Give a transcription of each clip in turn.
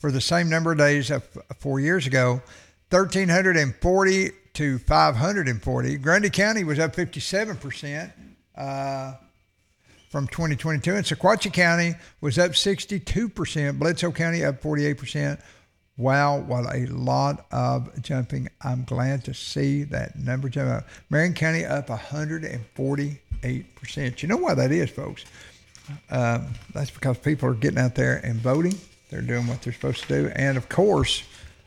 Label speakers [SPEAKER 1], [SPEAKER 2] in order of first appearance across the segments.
[SPEAKER 1] for the same number of days of 4 years ago, 1,340 to 540. Grundy County was up 57% from 2022, and Sequatchie County was up 62%. Bledsoe County up 48%. Wow, what a lot of jumping. I'm glad to see that number jump up. Marion County up 148%. You know why that is, folks? That's because people are getting out there and voting. They're doing what they're supposed to do. And, of course,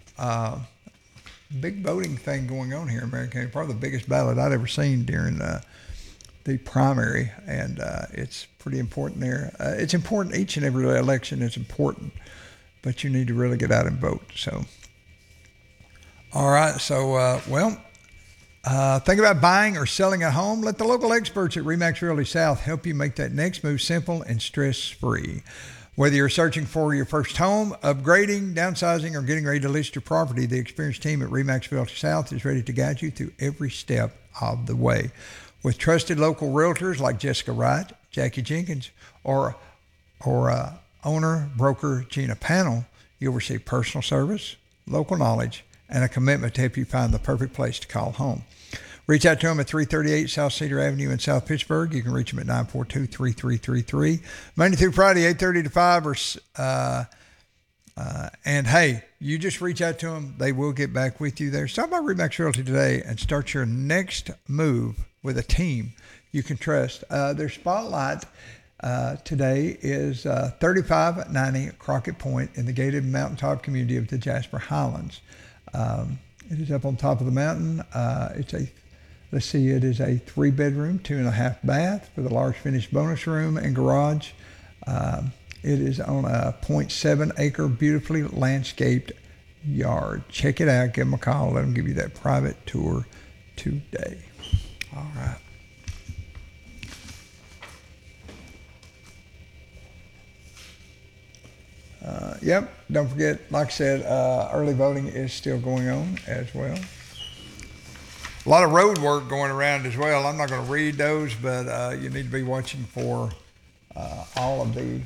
[SPEAKER 1] big voting thing going on here in Marion County. Probably the biggest ballot I'd ever seen during the primary. And it's pretty important there. It's important. Each and every election is important. But you need to really get out and vote. So, all right. So, think about buying or selling a home. Let the local experts at RE/MAX Realty South help you make that next move simple and stress-free. Whether you're searching for your first home, upgrading, downsizing, or getting ready to list your property, the experienced team at RE/MAX Realty South is ready to guide you through every step of the way. With trusted local realtors like Jessica Wright, Jackie Jenkins, or owner broker Gina Panel, you'll receive personal service, local knowledge, and a commitment to help you find the perfect place to call home. Reach out to them at 338 South Cedar Avenue in South Pittsburgh. You can reach them at 942-3333. Monday through Friday, 8:30 to 5. And hey, you just reach out to them. They will get back with you there. Stop by RE/MAX Realty today and start your next move with a team you can trust. Their spotlight today is 3590 Crockett Point in the gated mountaintop community of the Jasper Highlands. It is up on top of the mountain. It is a 3-bedroom, 2.5 bath with a large finished bonus room and garage. It is on a 0.7 acre beautifully landscaped yard. Check it out. Give them a call. Let them give you that private tour today. All right. Yep, don't forget, like I said, early voting is still going on as well. A lot of road work going around as well. I'm not going to read those, but you need to be watching for all of the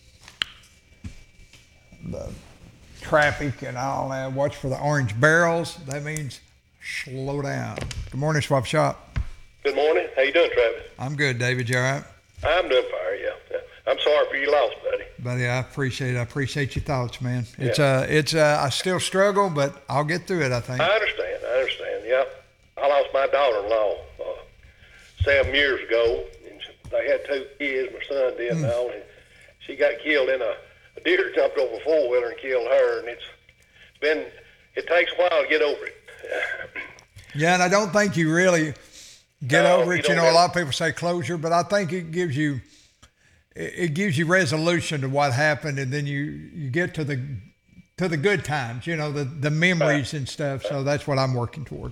[SPEAKER 1] traffic and all that. Watch for the orange barrels. That means slow down. Good morning, Swap Shop.
[SPEAKER 2] Good morning. How you doing, Travis?
[SPEAKER 1] I'm good, David. You all right?
[SPEAKER 2] I'm doing fine, yeah. I'm sorry for your loss, buddy.
[SPEAKER 1] Buddy, I appreciate your thoughts, man. It's I still struggle, but I'll get through it, I think.
[SPEAKER 2] I understand, yeah. I lost my daughter-in-law 7 years ago, and they had 2 kids. My son did now, and she got killed in a deer jumped over a 4-wheeler and killed her, and it takes a while to get over it.
[SPEAKER 1] Yeah, and I don't think you really get over it. You know, a lot of people say closure, but I think it gives you resolution to what happened, and then you get to the good times, you know, the memories and stuff. So that's what I'm working toward.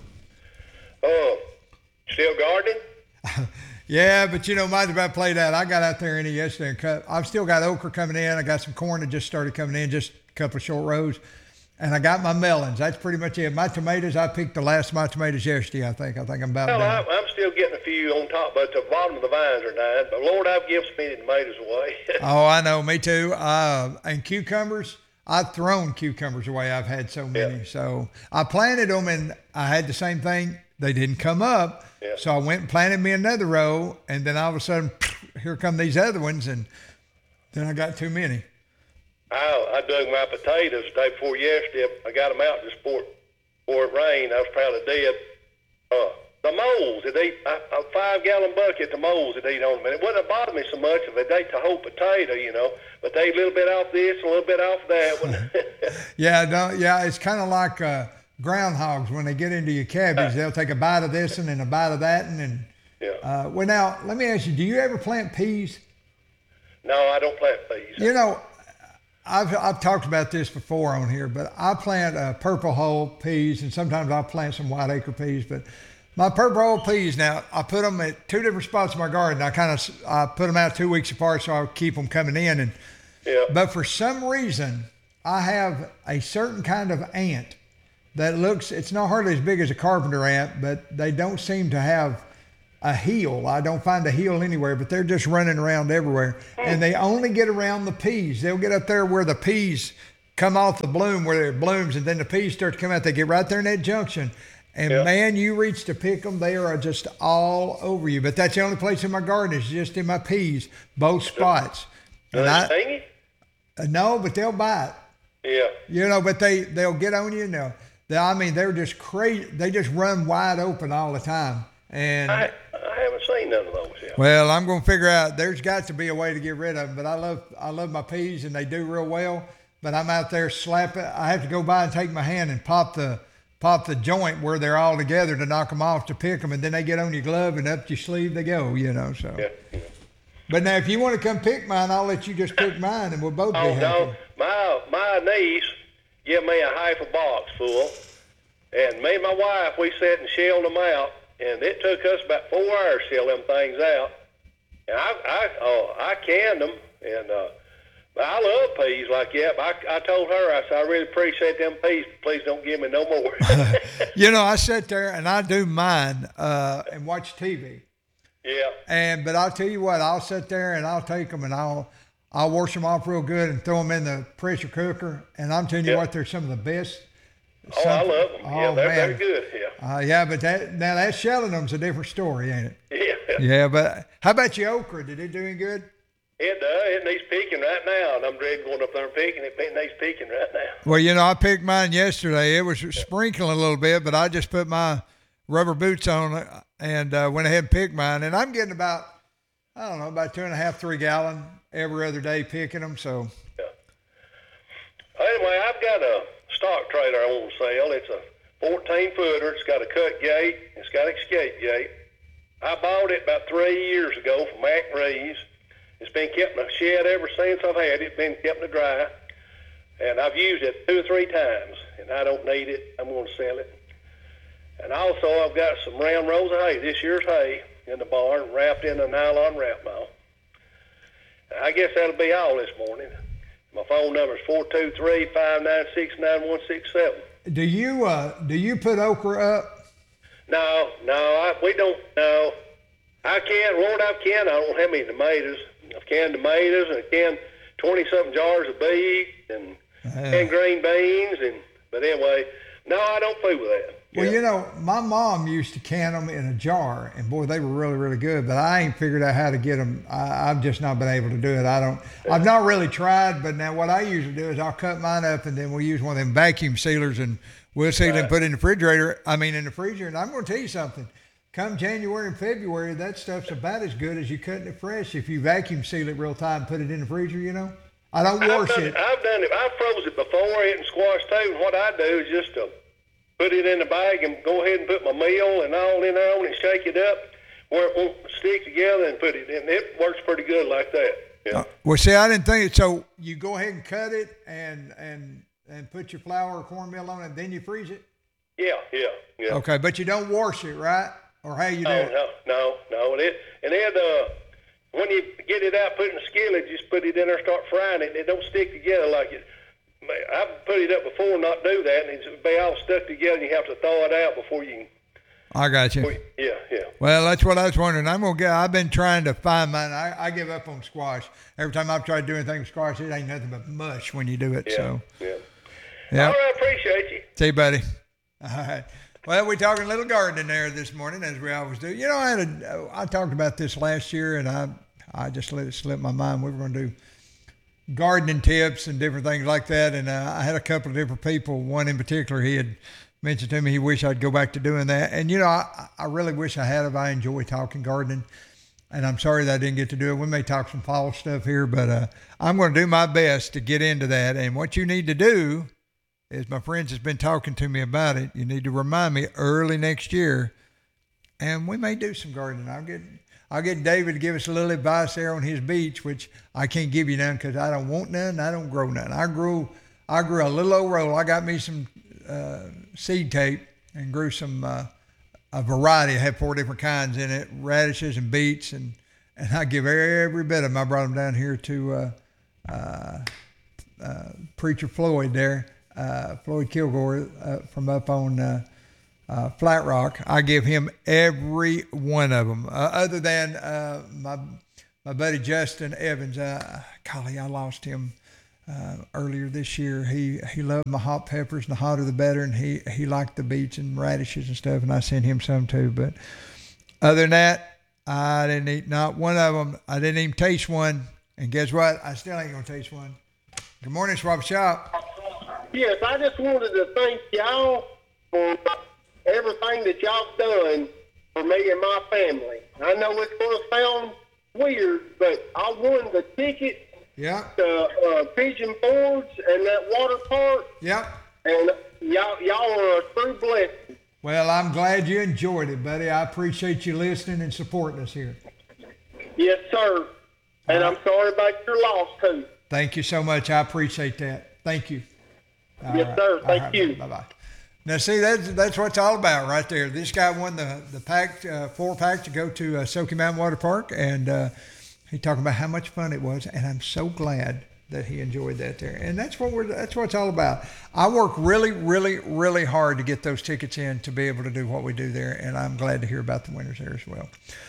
[SPEAKER 2] Still gardening?
[SPEAKER 1] Yeah, but you know, might as well play that. I got out there in it yesterday and cut. I've still got okra coming in. I got some corn that just started coming in, just a couple of short rows. And I got my melons. That's pretty much it. My tomatoes, I picked the last of my tomatoes yesterday, I think. I'm about done.
[SPEAKER 2] I'm still getting a few on top, but the bottom of the vines are dying. But Lord, I've given so many tomatoes away.
[SPEAKER 1] Oh, I know. Me too. And cucumbers, I've thrown cucumbers away. I've had so many. Yeah. So I planted them, and I had the same thing. They didn't come up. Yeah. So I went and planted me another row, and then all of a sudden, here come these other ones, and then I got too many.
[SPEAKER 2] I dug my potatoes the day before yesterday. I got them out just before it rained. I was proud of dead. The moles, they eat a 5-gallon bucket. The moles that eat on them. And it wouldn't have bothered me so much if they ate the whole potato, you know. But they eat a little bit off this, a little bit off that one.
[SPEAKER 1] Yeah, it's kind of like groundhogs when they get into your cabbage. They'll take a bite of this one and a bite of that one. And well, now let me ask you: do you ever plant peas?
[SPEAKER 2] No, I don't plant peas.
[SPEAKER 1] You know, I've talked about this before on here, but I plant purple hull peas, and sometimes I'll plant some white acre peas. But my purple hull peas, now I put them at 2 different spots in my garden. I put them out 2 weeks apart so I'll keep them coming in. But for some reason, I have a certain kind of ant that it's not hardly as big as a carpenter ant, but they don't seem to have a heel. I don't find a heel anywhere, but they're just running around everywhere. And they only get around the peas. They'll get up there where the peas come off the bloom where it blooms, and then the peas start to come out. They get right there in that junction. And man, you reach to pick them, they are just all over you. But that's the only place in my garden is just in my peas, both spots.
[SPEAKER 2] Do they sting you?
[SPEAKER 1] No, but they'll bite.
[SPEAKER 2] Yeah.
[SPEAKER 1] You know, but they'll get on you. And they're just crazy. They just run wide open all the time. And
[SPEAKER 2] I haven't seen none of those yet.
[SPEAKER 1] Well, I'm going to figure out. There's got to be a way to get rid of them. But I love my peas, and they do real well. But I'm out there slapping. I have to go by and take my hand and pop the joint where they're all together to knock them off to pick them, and then they get on your glove and up your sleeve they go. You know, so.
[SPEAKER 2] Yeah.
[SPEAKER 1] But now, if you want to come pick mine, I'll let you just pick mine, and we'll both be happy.
[SPEAKER 2] No, my niece give me a half a box full, and me and my wife, we sat and shelled them out, and it took us about 4 hours to shell them things out. And I canned them, and I love peas like that. But I told her, I said, I really appreciate them peas. Please don't give me no more.
[SPEAKER 1] You know, I sit there and I do mine and watch TV.
[SPEAKER 2] Yeah.
[SPEAKER 1] But I'll tell you what, I'll sit there and I'll take them and I'll wash them off real good and throw them in the pressure cooker. And I'm telling you what, they're some of the best.
[SPEAKER 2] I love them. Yeah, they're good. Yeah.
[SPEAKER 1] Yeah, but that shelling them's a different story, ain't it?
[SPEAKER 2] Yeah.
[SPEAKER 1] Yeah, but how about your okra? Did it do any good?
[SPEAKER 2] It does. It needs picking right now, and I'm ready going up there and picking it. It needs picking right now.
[SPEAKER 1] Well, you know, I picked mine yesterday. It was sprinkling a little bit, but I just put my rubber boots on and went ahead and picked mine. And I'm getting about 2.5, 3 gallon every other day picking them. So.
[SPEAKER 2] Yeah. Anyway, I've got a stock trailer on sale. It's a 14-footer. It's got a cut gate. It's got an escape gate. I bought it about 3 years ago from Mac Reeves. It's been kept in a shed ever since I've had it. It's been kept in the dry. And I've used it 2 or 3 times, and I don't need it. I'm going to sell it. And also, I've got some round rows of hay, this year's hay, in the barn, wrapped in a nylon wrap ball. I guess that'll be all this morning. My phone number is 423-596-9167.
[SPEAKER 1] Do you put okra up?
[SPEAKER 2] No, we don't. No, I can't. Lord, I don't have any tomatoes. I've canned tomatoes and I canned 20-something jars of beef and green beans. But anyway, no, I don't fool with that.
[SPEAKER 1] Well, you know, my mom used to can them in a jar, and boy, they were really, really good. But I ain't figured out how to get them. I've just not been able to do it. I've not really tried. But now, what I usually do is I'll cut mine up, and then we'll use one of them vacuum sealers, and we'll seal and put it in the refrigerator. In the freezer. And I'm going to tell you something. Come January and February, that stuff's about as good as you cutting it fresh if you vacuum seal it real tight and put it in the freezer. You know, I don't wash it.
[SPEAKER 2] I've done it. I froze it before, eating squash too. And what I do is just put it in the bag and go ahead and put my meal and all in there on and shake it up where it won't stick together and put it in. It works pretty good like that. Yeah.
[SPEAKER 1] Well, see, I didn't think it. So you go ahead and cut it and put your flour or cornmeal on it, then you freeze it?
[SPEAKER 2] Yeah.
[SPEAKER 1] Okay, but you don't wash it, right? Or how you do it?
[SPEAKER 2] No. When you get it out, put it in a skillet, just put it in there, start frying it, and it don't stick together like it. I've put it up before and not do that, and it'll be all stuck together, and you have to thaw it out before you can.
[SPEAKER 1] I got you.
[SPEAKER 2] Yeah.
[SPEAKER 1] Well, that's what I was wondering. I've been trying to find mine. I give up on squash. Every time I've tried to do anything with squash, it ain't nothing but mush when you do it.
[SPEAKER 2] Yeah.
[SPEAKER 1] So.
[SPEAKER 2] Yeah.
[SPEAKER 1] Yeah.
[SPEAKER 2] All right, appreciate you.
[SPEAKER 1] See you, buddy. All right. Well, we're talking a little gardening there this morning, as we always do. You know, I talked about this last year, and I just let it slip my mind. We were going to do gardening tips and different things like that, and I had a couple of different people. One in particular, he had mentioned to me he wished I'd go back to doing that. And, you know, I really wish I had. I enjoy talking gardening, and I'm sorry that I didn't get to do it. We may talk some fall stuff here, but I'm going to do my best to get into that. And what you need to do is, my friends has been talking to me about it, you need to remind me early next year, and we may do some gardening. I'll get David to give us a little advice there on his beach, which I can't give you none because I don't want none. I don't grow none. I grew a little old roll. I got me some seed tape and grew some a variety. I had 4 different kinds in it, radishes and beets, and I give every bit of them. I brought them down here to Preacher Floyd there. Floyd Kilgore from up on Flat Rock. I give him every one of them, other than my buddy Justin Evans. Golly, I lost him earlier this year. He loved my hot peppers, and the hotter the better, and he liked the beets and radishes and stuff, and I sent him some too. But other than that, I didn't eat not one of them. I didn't even taste one, and guess what? I still ain't gonna taste one. Good morning, Swap Shop.
[SPEAKER 3] Yes, I just wanted to thank y'all for everything that y'all done for me and my family. I know it's going to sound weird, but I won the ticket to Pigeon Forge and that water park.
[SPEAKER 1] Yep.
[SPEAKER 3] And y'all are a true blessing.
[SPEAKER 1] Well, I'm glad you enjoyed it, buddy. I appreciate you listening and supporting us here.
[SPEAKER 3] Yes, sir. And I'm sorry about your loss, too.
[SPEAKER 1] Thank you so much. I appreciate that. Thank you.
[SPEAKER 3] Yes, sir. Thank you.
[SPEAKER 1] Bye-bye. Now, see, that's what it's all about right there. This guy won the pack, 4-pack to go to Smoky Mountain Water Park, and he talking about how much fun it was, and I'm so glad that he enjoyed that there. And that's what it's all about. I work really, really, really hard to get those tickets in to be able to do what we do there, and I'm glad to hear about the winners there as well.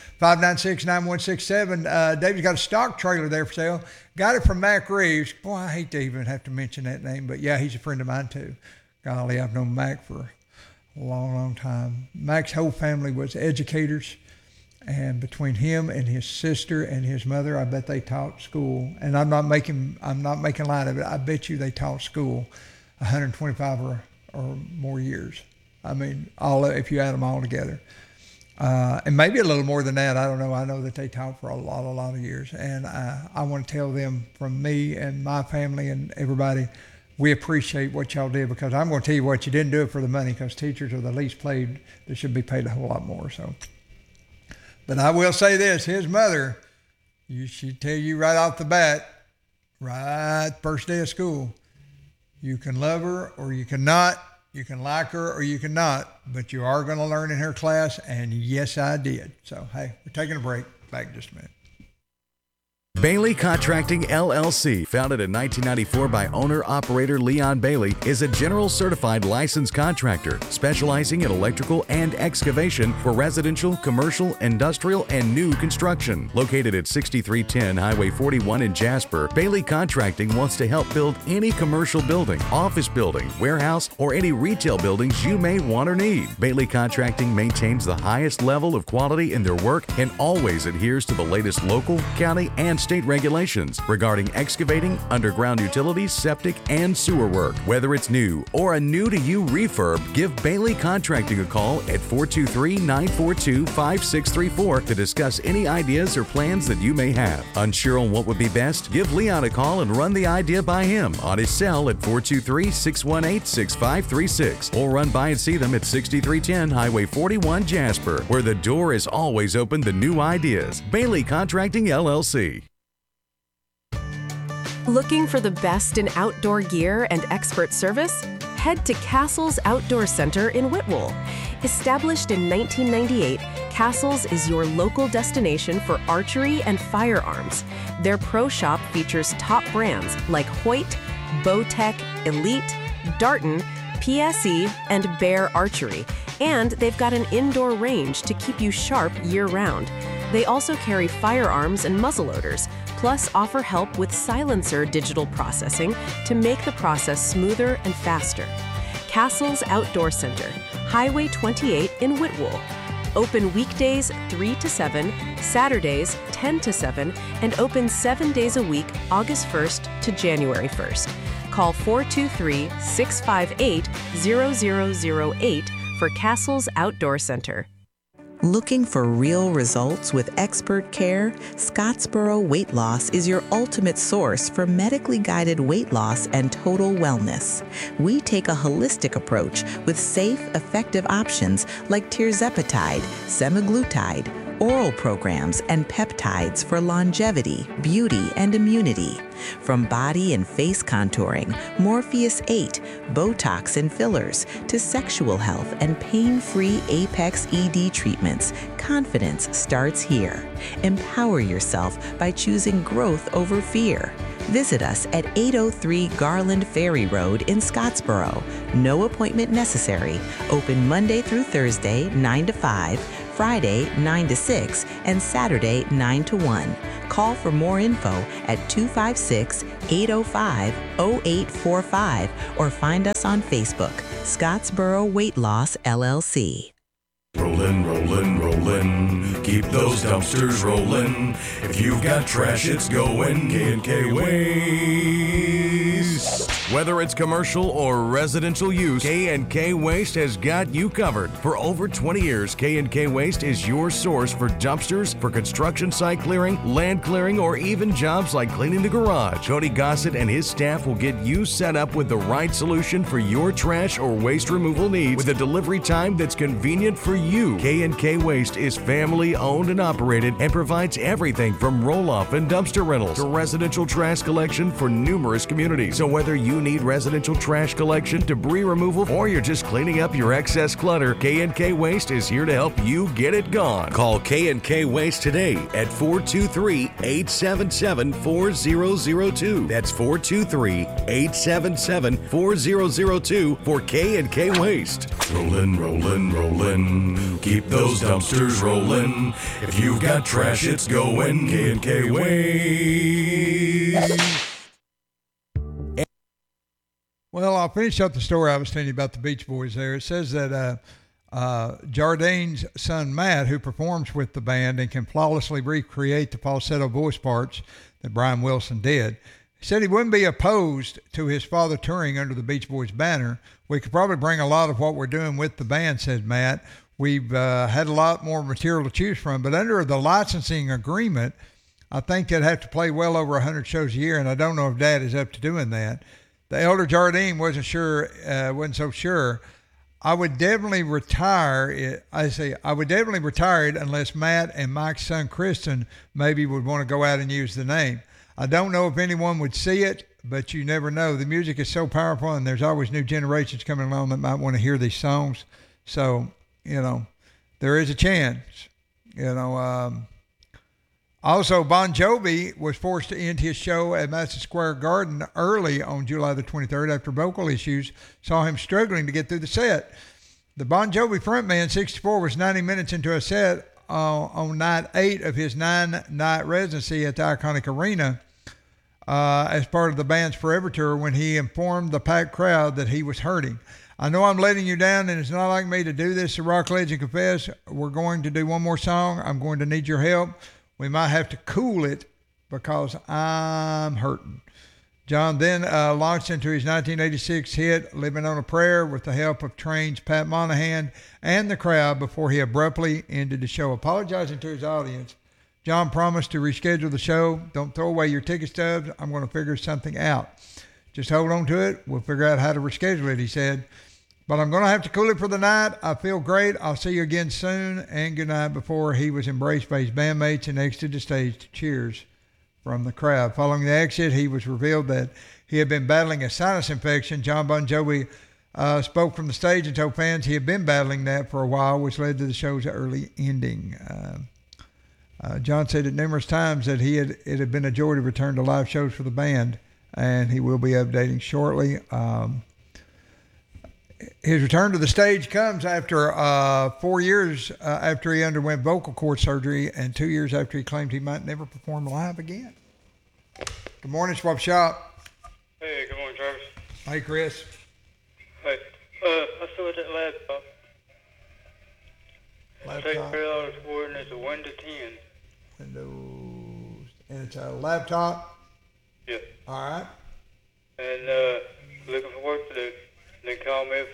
[SPEAKER 1] 596-9167. Dave's got a stock trailer there for sale. Got it from Mac Reeves. Boy, I hate to even have to mention that name, but yeah, he's a friend of mine too. Golly, I've known Mac for a long, long time. Mac's whole family was educators, and between him and his sister and his mother, I bet they taught school. And I'm not making light of it. I bet you they taught school 125 or more years. I mean, if you add them all together. And maybe a little more than that. I don't know. I know that they taught for a lot of years. And I want to tell them from me and my family and everybody, we appreciate what y'all did, because I'm going to tell you what, you didn't do it for the money, because teachers are the least paid. They should be paid a whole lot more. So, but I will say this, his mother, she'd tell you right off the bat, right first day of school, you can love her or you cannot. You can like her or you cannot, but you are going to learn in her class, and yes, I did. So, hey, we're taking a break. Back in just a minute.
[SPEAKER 4] Bailey Contracting LLC, founded in 1994 by owner-operator Leon Bailey, is a general certified licensed contractor specializing in electrical and excavation for residential, commercial, industrial, and new construction. Located at 6310 Highway 41 in Jasper, Bailey Contracting wants to help build any commercial building, office building, warehouse, or any retail buildings you may want or need. Bailey Contracting maintains the highest level of quality in their work and always adheres to the latest local, county, and state regulations regarding excavating, underground utilities, septic, and sewer work. Whether it's new or a new-to-you refurb, give Bailey Contracting a call at 423-942-5634 to discuss any ideas or plans that you may have. Unsure on what would be best? Give Leon a call and run the idea by him on his cell at 423-618-6536, or run by and see them at 6310 Highway 41 Jasper, where the door is always open to new ideas. Bailey Contracting LLC.
[SPEAKER 5] Looking for the best in outdoor gear and expert service? Head to Castles Outdoor Center in Whitwell. Established in 1998, Castles is your local destination for archery and firearms. Their pro shop features top brands like Hoyt, Bowtech, Elite, Darton, PSE, and Bear Archery. And they've got an indoor range to keep you sharp year-round. They also carry firearms and muzzleloaders, plus offer help with silencer digital processing to make the process smoother and faster. Castles Outdoor Center, Highway 28 in Whitwell. Open weekdays 3 to 7, Saturdays 10 to 7, and open 7 days a week, August 1st to January 1st. Call 423-658-0008 for Castles Outdoor Center.
[SPEAKER 6] Looking for real results with expert care? Scottsboro Weight Loss is your ultimate source for medically guided weight loss and total wellness. We take a holistic approach with safe, effective options like tirzepatide, semaglutide, oral programs, and peptides for longevity, beauty, and immunity. From body and face contouring, Morpheus 8, Botox and fillers, to sexual health and pain-free Apex ED treatments, confidence starts here. Empower yourself by choosing growth over fear. Visit us at 803 Garland Ferry Road in Scottsboro. No appointment necessary. Open Monday through Thursday, 9 to 5. Friday 9 to 6, and Saturday 9 to 1. Call for more info at 256-805-0845 or find us on Facebook, Scottsboro Weight Loss LLC.
[SPEAKER 4] Rollin', rollin', rollin', keep those dumpsters rollin'. If you've got trash, it's going K&K Waste. Whether it's commercial or residential use, K&K Waste has got you covered. For over 20 years, K&K Waste is your source for dumpsters, for construction site clearing, land clearing, or even jobs like cleaning the garage. Cody Gossett and his staff will get you set up with the right solution for your trash or waste removal needs with a delivery time that's convenient for you. K&K Waste is family owned and operated and provides everything from roll-off and dumpster rentals to residential trash collection for numerous communities. So whether you need residential trash collection, debris removal, or you're just cleaning up your excess clutter, K&K Waste is here to help you get it gone. Call K&K Waste today at 423-877-4002. That's 423-877-4002 for K&K Waste. Rollin', rollin', rollin', keep those dumpsters rollin'. If you've got trash, it's going K&K Waste.
[SPEAKER 1] Well, I'll finish up the story I was telling you about the Beach Boys there. It says that Jardine's son, Matt, who performs with the band and can flawlessly recreate the falsetto voice parts that Brian Wilson did, he said he wouldn't be opposed to his father touring under the Beach Boys banner. We could probably bring a lot of what we're doing with the band, said Matt. We've had a lot more material to choose from, but under the licensing agreement, I think they'd have to play well over 100 shows a year, and I don't know if Dad is up to doing that. The elder Jardine wasn't so sure. I would definitely retire it. I would definitely retire it unless Matt and Mike's son Kristen maybe would want to go out and use the name. I don't know if anyone would see it, but you never know. The music is so powerful, and there's always new generations coming along that might want to hear these songs. So, there is a chance. Also, Bon Jovi was forced to end his show at Madison Square Garden early on July the 23rd after vocal issues saw him struggling to get through the set. The Bon Jovi frontman, 64, was 90 minutes into a set on night 8 of his 9-night residency at the iconic arena as part of the band's Forever Tour when he informed the packed crowd that he was hurting. I know I'm letting you down, and it's not like me to do this, the rock legend confessed. We're going to do one more song. I'm going to need your help. We might have to cool it because I'm hurting. John then launched into his 1986 hit, Living on a Prayer, with the help of Train's Pat Monahan and the crowd before he abruptly ended the show. Apologizing to his audience, John promised to reschedule the show. Don't throw away your ticket stubs. I'm going to figure something out. Just hold on to it. We'll figure out how to reschedule it, he said. But I'm going to have to cool it for the night. I feel great. I'll see you again soon. And good night. Before he was embraced by his bandmates and exited the stage to cheers from the crowd. Following the exit, he was revealed that he had been battling a sinus infection. John Bon Jovi spoke from the stage and told fans he had been battling that for a while, which led to the show's early ending. John said at numerous times that it had been a joy to return to live shows for the band, and he will be updating shortly. His return to the stage comes after 4 years after he underwent vocal cord surgery and 2 years after he claimed he might never perform live again. Good morning, Swap Shop.
[SPEAKER 7] Hey, good morning, Travis.
[SPEAKER 1] Hey, Chris.
[SPEAKER 7] Hey, I still at that laptop. Take $3 for it, and it's a 1 to 10.
[SPEAKER 1] Windows, and it's a laptop?
[SPEAKER 7] Yeah.
[SPEAKER 1] All right.
[SPEAKER 7] And looking for work to do. Then call me at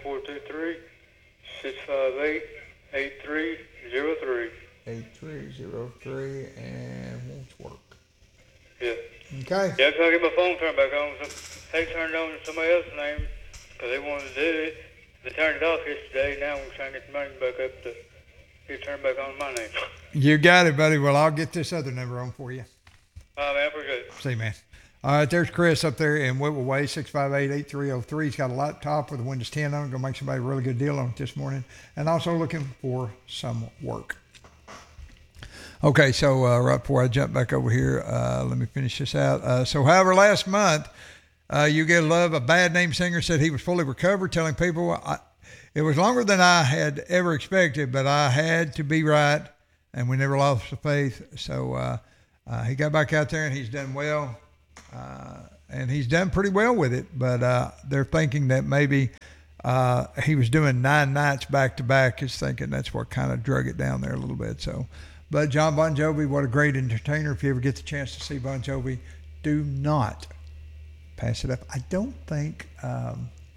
[SPEAKER 7] 423-658-8303.
[SPEAKER 1] 8303 and won't work.
[SPEAKER 7] Yeah.
[SPEAKER 1] Okay.
[SPEAKER 7] Yeah, because I get my phone turned back on. So they turned it on to somebody else's name because they wanted to do it. They turned it off yesterday. Now we're trying to get the money back up to get turned back on my name.
[SPEAKER 1] You got it, buddy. Well, I'll get this other number on for you.
[SPEAKER 7] All right, man. Appreciate it.
[SPEAKER 1] See you, man. All right, there's Chris up there in Whitwell Way, 658-8303. He's got a laptop with a Windows 10 on it. Going to make somebody a really good deal on it this morning. And also looking for some work. Okay, so right before I jump back over here, let me finish this out. However, last month, You Get Love, a Bad Name singer, said he was fully recovered, telling people, It was longer than I had ever expected, but I had to be right, and we never lost the faith. So he got back out there, and he's done well, and he's done pretty well with it. But they're thinking that maybe he was doing 9 nights back-to-back, is thinking that's what kind of drug it down there a little bit. So, but John Bon Jovi, what a great entertainer. If you ever get the chance to see Bon Jovi, do not pass it up. I don't think, I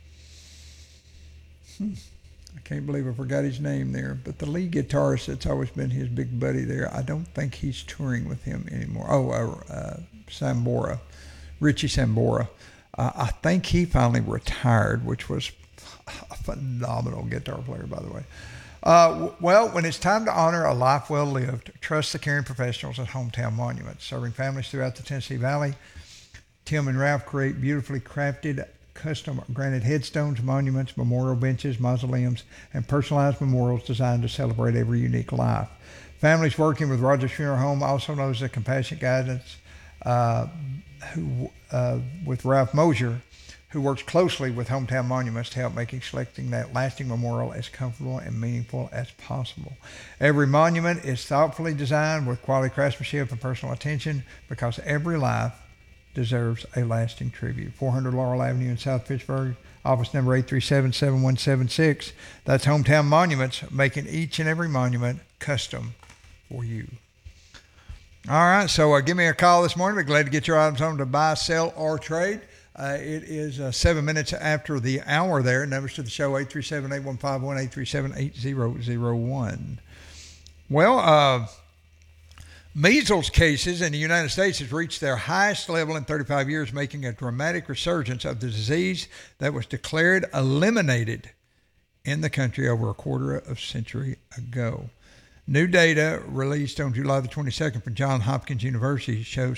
[SPEAKER 1] can't believe I forgot his name there, but the lead guitarist that's always been his big buddy there, I don't think he's touring with him anymore. Sambora, Richie Sambora. I think he finally retired, which was a phenomenal guitar player, by the way. Well, when it's time to honor a life well lived, trust the caring professionals at Hometown Monuments. Serving families throughout the Tennessee Valley, Tim and Ralph create beautifully crafted, custom granite headstones, monuments, memorial benches, mausoleums, and personalized memorials designed to celebrate every unique life. Families working with Rogers Funeral Home, also known as the Compassionate Guidance, with Ralph Mosier, who works closely with Hometown Monuments to help making selecting that lasting memorial as comfortable and meaningful as possible. Every monument is thoughtfully designed with quality craftsmanship and personal attention, because every life deserves a lasting tribute. 400 Laurel Avenue in South Pittsburgh, office number 837-7176. That's Hometown Monuments, making each and every monument custom for you. All right, so give me a call this morning. We're glad to get your items home to buy, sell, or trade. It is 7 minutes after the hour there. Numbers to the show, 837-8151, 837-8001. Well, measles cases in the United States has reached their highest level in 35 years, making a dramatic resurgence of the disease that was declared eliminated in the country over a quarter of a century ago. New data released on July the 22nd from Johns Hopkins University shows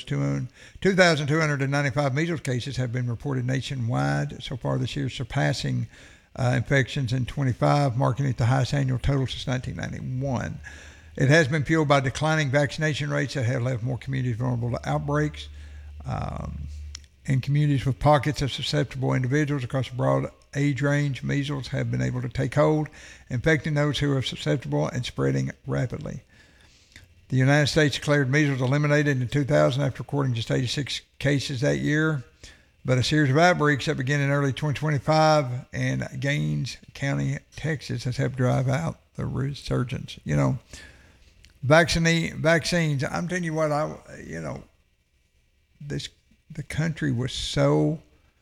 [SPEAKER 1] 2,295 measles cases have been reported nationwide so far this year, surpassing infections in 25, marking it the highest annual total since 1991. It has been fueled by declining vaccination rates that have left more communities vulnerable to outbreaks. In communities with pockets of susceptible individuals across a broad age range, measles have been able to take hold, infecting those who are susceptible and spreading rapidly. The United States declared measles eliminated in 2000 after recording just 86 cases that year, but a series of outbreaks that began in early 2025 in Gaines County, Texas, has helped drive out the resurgence. You know, vaccines, I'm telling you what, the country was so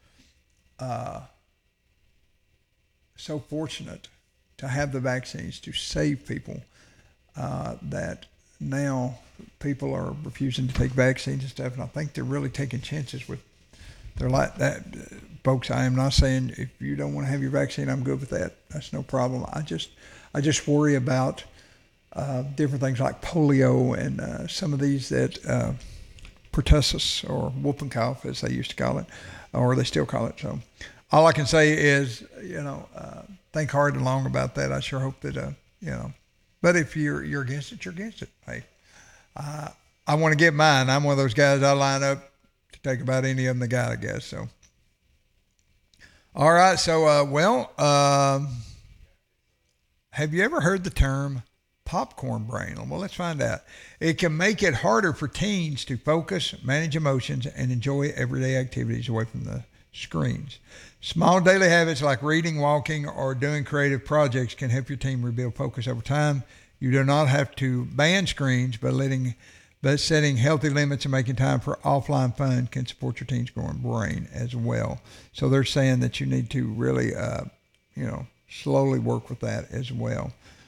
[SPEAKER 1] fortunate to have the vaccines to save people that now people are refusing to take vaccines and stuff. And I think they're really taking chances with, they're like that. Folks, I am not saying if you don't want to have your vaccine, I'm good with that. That's no problem. I just worry about different things like polio and some of these that pertussis or whooping cough, as they used to call it, or they still call it. So all I can say is, think hard and long about that. I sure hope that, but if you're against it, you're against it. Hey, I want to get mine. I'm one of those guys, I line up to take about any of them they got, I guess. So, all right. So, have you ever heard the term popcorn brain? Well, let's find out. It can make it harder for teens to focus, manage emotions, and enjoy everyday activities away from the screens. Small daily habits like reading, walking, or doing creative projects can help your teen rebuild focus over time. You do not have to ban screens, but setting healthy limits and making time for offline fun can support your teen's growing brain as well. So they're saying that you need to really, slowly work with that as well.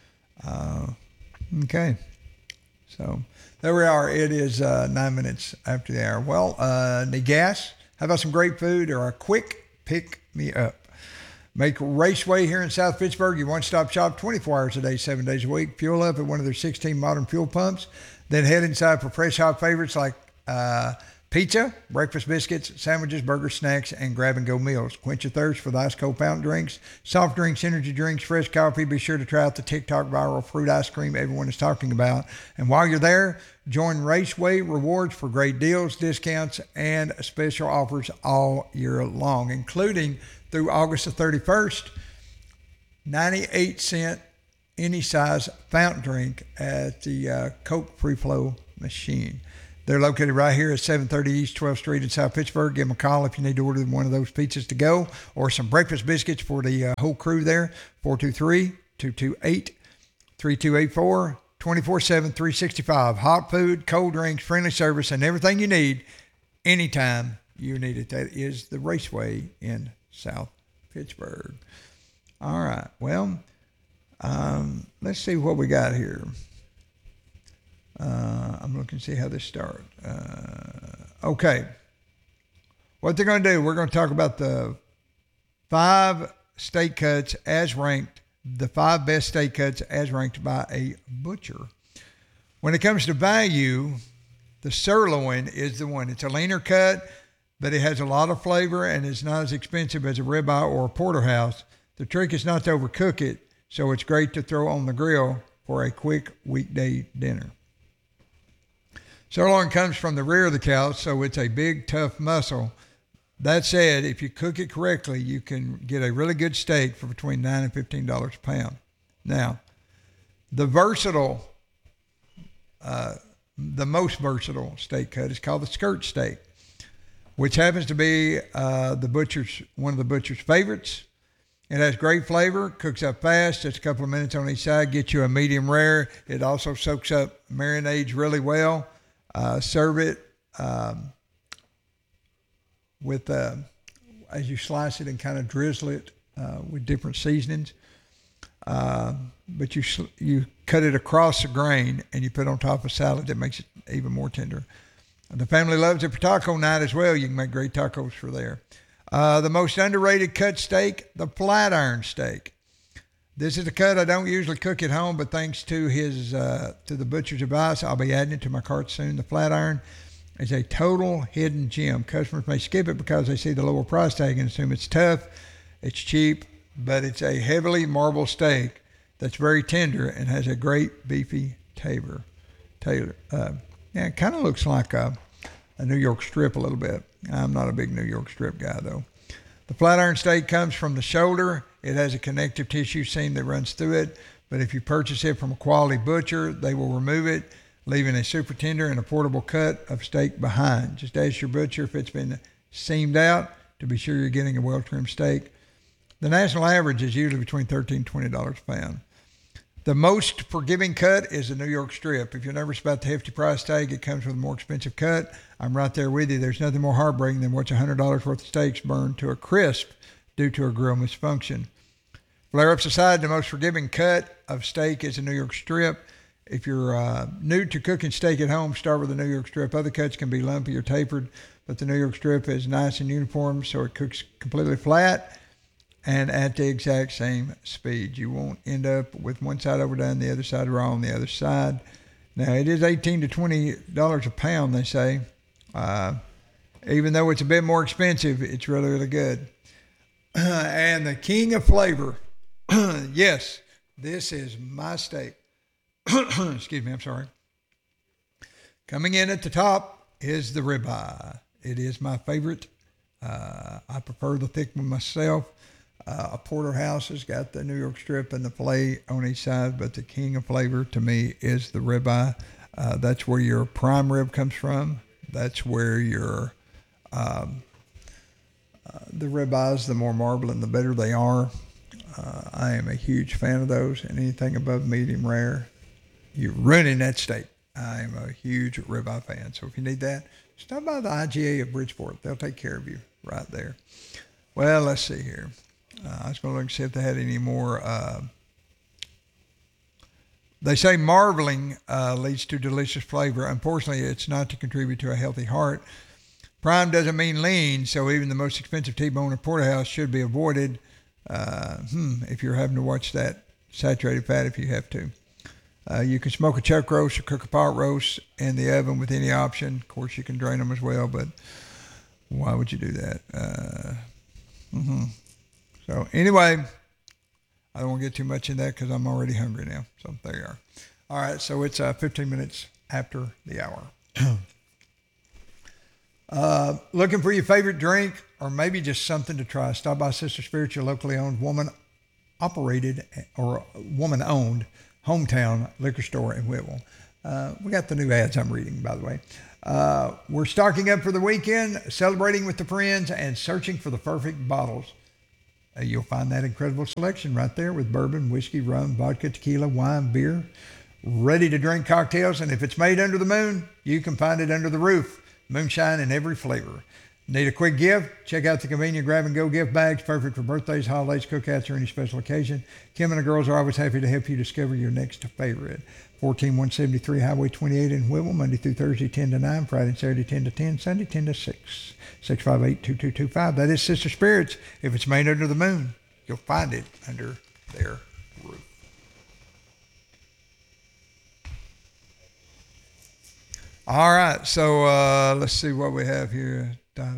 [SPEAKER 1] Okay. So there we are. It is 9 minutes after the hour. Well, need gas? How about some great food or a quick pick me up? Make Raceway here in South Pittsburgh your one-stop shop 24 hours a day, 7 days a week. Fuel up at one of their 16 modern fuel pumps. Then head inside for fresh hot favorites like pizza, breakfast biscuits, sandwiches, burgers, snacks, and grab-and-go meals. Quench your thirst for the ice-cold fountain drinks, soft drinks, energy drinks, fresh coffee. Be sure to try out the TikTok viral fruit ice cream everyone is talking about. And while you're there, join Raceway Rewards for great deals, discounts, and special offers all year long, including through August the 31st. 98-cent any size fountain drink at the Coke Free Flow machine. They're located right here at 730 East 12th Street in South Pittsburgh. Give them a call if you need to order one of those pizzas to go or some breakfast biscuits for the whole crew there. 423-228-3284, 24/7, 365. Hot food, cold drinks, friendly service, and everything you need anytime you need it. That is the Raceway in South Pittsburgh. All right. Well, let's see what we got here. I'm looking to see how this starts. Okay. What they're going to do, we're going to talk about the 5 steak cuts as ranked, the 5 best steak cuts as ranked by a butcher. When it comes to value, the sirloin is the one. It's a leaner cut, but it has a lot of flavor and it's not as expensive as a ribeye or a porterhouse. The trick is not to overcook it, so it's great to throw on the grill for a quick weekday dinner. Sirloin comes from the rear of the cow, so it's a big, tough muscle. That said, if you cook it correctly, you can get a really good steak for between $9 and $15 a pound. Now, the most versatile steak cut is called the skirt steak, which happens to be one of the butcher's favorites. It has great flavor, cooks up fast, just a couple of minutes on each side, gets you a medium rare. It also soaks up marinades really well. Serve it with, as you slice it and kind of drizzle it with different seasonings. But you cut it across the grain and you put it on top of salad that makes it even more tender. The family loves it for taco night as well. You can make great tacos for there. The most underrated cut steak, the flat iron steak. This is a cut I don't usually cook at home, but thanks to the butcher's advice, I'll be adding it to my cart soon. The flat iron is a total hidden gem. Customers may skip it because they see the lower price tag and assume it's tough, it's cheap, but it's a heavily marbled steak that's very tender and has a great beefy flavor. It kind of looks like a New York strip a little bit. I'm not a big New York strip guy though. The flat iron steak comes from the shoulder. It has a connective tissue seam that runs through it, but if you purchase it from a quality butcher, they will remove it, leaving a super tender and affordable cut of steak behind. Just ask your butcher if it's been seamed out to be sure you're getting a well-trimmed steak. The national average is usually between $13 and $20 a pound. The most forgiving cut is the New York strip. If you're nervous about the hefty price tag, it comes with a more expensive cut. I'm right there with you. There's nothing more heartbreaking than watching $100 worth of steaks burned to a crisp due to a grill misfunction. Flare-ups aside, the most forgiving cut of steak is the New York strip. If you're new to cooking steak at home, start with the New York strip. Other cuts can be lumpy or tapered, but the New York strip is nice and uniform, so it cooks completely flat and at the exact same speed. You won't end up with one side overdone, the other side raw on the other side. Now, it is $18 to $20 a pound, they say. Even though it's a bit more expensive, it's really, really good. And the king of flavor, yes, this is my steak. Excuse me, I'm sorry. Coming in at the top is the ribeye. It is my favorite. I prefer the thick one myself. A porterhouse has got the New York strip and the filet on each side, but the king of flavor to me is the ribeye. That's where your prime rib comes from. That's where your the ribeyes, the more marbling, the better they are. I am a huge fan of those, and anything above medium rare, you're ruining that steak. I am a huge ribeye fan. So if you need that, stop by the IGA of Bridgeport. They'll take care of you right there. Well, let's see here. I was going to look and see if they had any more. They say marbling leads to delicious flavor. Unfortunately, it's not to contribute to a healthy heart. Prime doesn't mean lean, so even the most expensive T-bone or porterhouse should be avoided if you're having to watch that saturated fat if you have to. You can smoke a chuck roast or cook a pot roast in the oven with any option. Of course, you can drain them as well, but why would you do that? So anyway, I don't want to get too much in that because I'm already hungry now. So there you are. All right, so it's 15 minutes after the hour. Looking for your favorite drink or maybe just something to try? Stop by Sister Spirit, your locally owned woman operated or woman-owned hometown liquor store in Whitwell. We got the new ads I'm reading, by the way. We're stocking up for the weekend, celebrating with the friends, and searching for the perfect bottles. You'll find that incredible selection right there with bourbon, whiskey, rum, vodka, tequila, wine, beer, ready-to-drink cocktails. And if it's made under the moon, you can find it under the roof. Moonshine in every flavor. Need a quick gift? Check out the convenient grab-and-go gift bags, perfect for birthdays, holidays, cookouts, or any special occasion. Kim and the girls are always happy to help you discover your next favorite. 14173 Highway 28 in Whitwell, Monday through Thursday, 10 to 9, Friday and Saturday, 10 to 10, Sunday, 10 to 6. 658-2225. That is Sister Spirits. If it's made under the moon, you'll find it under their roof. All right, so let's see what we have here.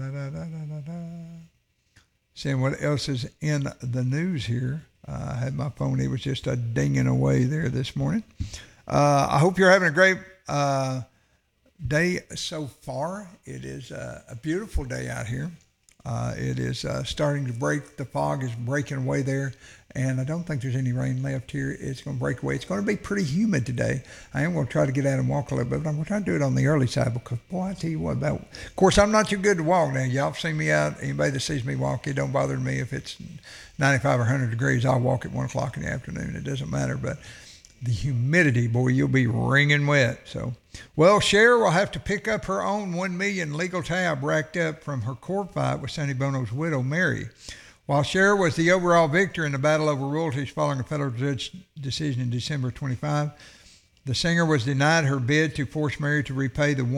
[SPEAKER 1] Seeing what else is in the news here. I had my phone, it was just dinging away there this morning. I hope you're having a great day so far. It is a beautiful day out here. It is starting to break. The fog is breaking away there, and I don't think there's any rain left here. It's going to break away. It's going to be pretty humid today. I am going to try to get out and walk a little bit, but I'm going to try to do it on the early side because, boy, I tell you what, of course, I'm not too good to walk now. Y'all have seen me out. Anybody that sees me walk, it don't bother me if it's 95 or 100 degrees. I'll walk at 1 o'clock in the afternoon. It doesn't matter, but the humidity, boy, you'll be wringing wet. So, well, Cher will have to pick up her own $1 million legal tab racked up from her court fight with Sonny Bono's widow, Mary. While Cher was the overall victor in the battle over royalties following a federal judge decision in December 25, the singer was denied her bid to force Mary to repay the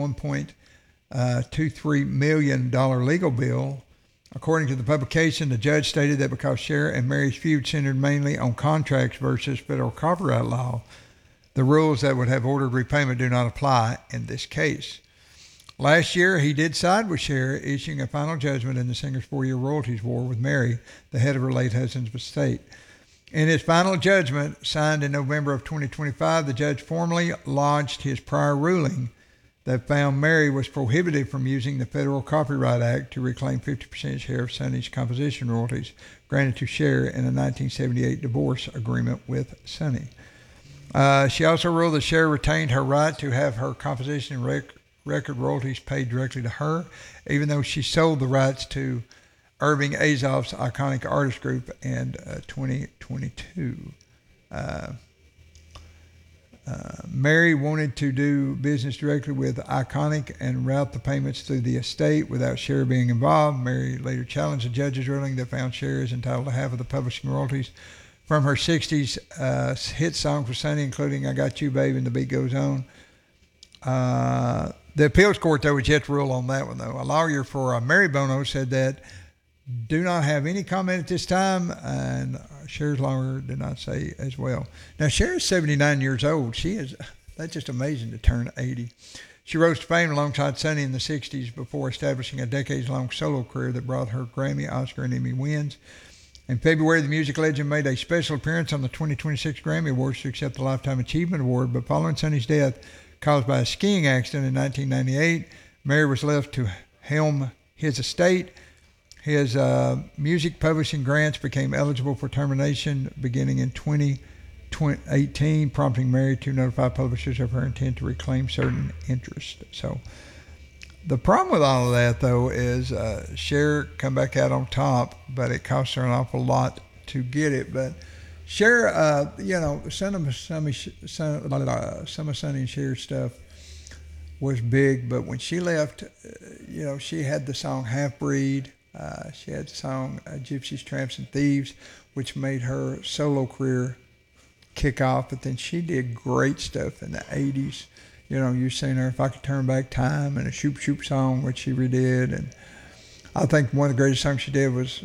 [SPEAKER 1] $1.23 million legal bill. According to the publication, the judge stated that because Cher and Mary's feud centered mainly on contracts versus federal copyright law, the rules that would have ordered repayment do not apply in this case. Last year, he did side with Cher, issuing a final judgment in the singer's 4-year royalties war with Mary, the head of her late husband's estate. In his final judgment, signed in November of 2025, the judge formally lodged his prior ruling that found Mary was prohibited from using the Federal Copyright Act to reclaim 50% share of Sonny's composition royalties granted to Cher in a 1978 divorce agreement with Sonny. She also ruled that Cher retained her right to have her composition and record royalties paid directly to her, even though she sold the rights to Irving Azoff's Iconic Artist Group in 2022. Mary wanted to do business directly with Iconic and route the payments through the estate without Cher being involved. Mary later challenged the judge's ruling that found Cher is entitled to half of the publishing royalties from her 60s hit songs for Sonny, including I Got You, Babe, and The Beat Goes On. The appeals court, though, was yet to rule on that one, though. A lawyer for Mary Bono said that do not have any comment at this time, and Cher's lawyer did not say as well. Now, Cher is 79 years old. That's just amazing to turn 80. She rose to fame alongside Sonny in the 60s before establishing a decades-long solo career that brought her Grammy, Oscar, and Emmy wins. In February, the music legend made a special appearance on the 2026 Grammy Awards to accept the Lifetime Achievement Award, but following Sonny's death caused by a skiing accident in 1998, Mary was left to helm his estate. His music publishing grants became eligible for termination beginning in 2018, prompting Mary to notify publishers of her intent to reclaim certain interests. So the problem with all of that, though, is Cher come back out on top, but it cost her an awful lot to get it. But Cher, some of Sonny and Cher's stuff was big, but when she left, she had the song Half Breed. She had the song Gypsies, Tramps, and Thieves, which made her solo career kick off. But then she did great stuff in the 80s. You've seen her If I Could Turn Back Time and a Shoop Shoop song, which she redid. And I think one of the greatest songs she did was,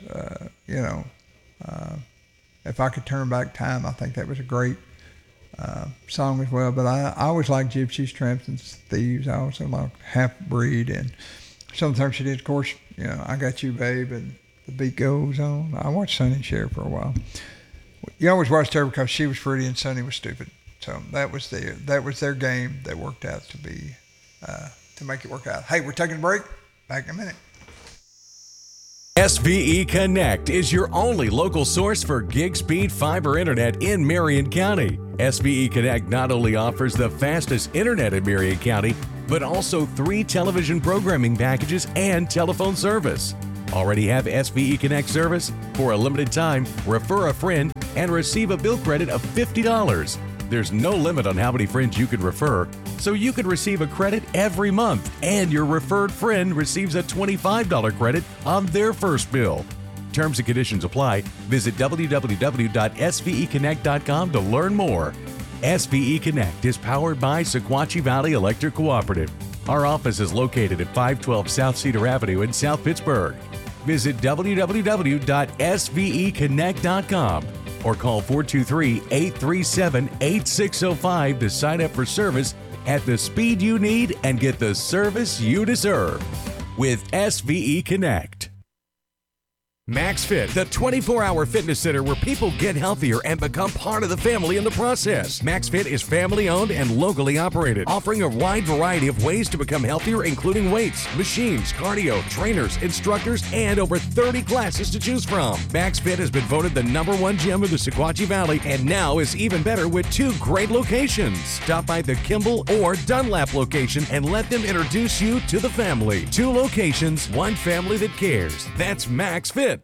[SPEAKER 1] If I Could Turn Back Time. I think that was a great song as well. But I always liked Gypsies, Tramps, and Thieves. I also liked Half Breed. And some of the songs she did, of course, I Got You, Babe, and The Beat Goes On. I watched Sonny and Cher for a while. You always watched her because she was pretty and Sonny was stupid. So that was their game that worked out to be, to make it work out. Hey, we're taking a break. Back in a minute.
[SPEAKER 4] SVE Connect is your only local source for gig speed fiber internet in Marion County. SVE Connect not only offers the fastest internet in Marion County, but also 3 television programming packages and telephone service. Already have SVE Connect service? For a limited time, refer a friend and receive a bill credit of $50. There's no limit on how many friends you could refer, so you could receive a credit every month, and your referred friend receives a $25 credit on their first bill. Terms and conditions apply. Visit www.sveconnect.com to learn more. SVE Connect is powered by Sequatchie Valley Electric Cooperative. Our office is located at 512 South Cedar Avenue in South Pittsburgh. Visit www.sveconnect.com or call 423-837-8605 to sign up for service at the speed you need and get the service you deserve with SVE Connect. MaxFit, the 24-hour fitness center where people get healthier and become part of the family in the process. MaxFit is family-owned and locally operated, offering a wide variety of ways to become healthier, including weights, machines, cardio, trainers, instructors, and over 30 classes to choose from. MaxFit has been voted the #1 gym of the Sequatchie Valley and now is even better with 2 great locations. Stop by the Kimball or Dunlap location and let them introduce you to the family. 2 locations, 1 family that cares. That's MaxFit.